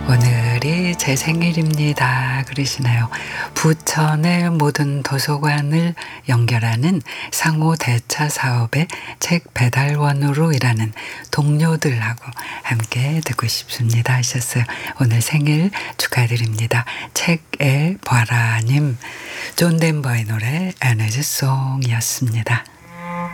오늘이 제 생일입니다. 그러시나요? 부천의 모든 도서관을 연결하는 상호 대차 사업의 책 배달원으로 일하는 동료들하고 함께 듣고 싶습니다 하셨어요. 오늘 생일 축하드립니다. 책에 봐라님. 존 덴버의 노래 에너지송이었습니다.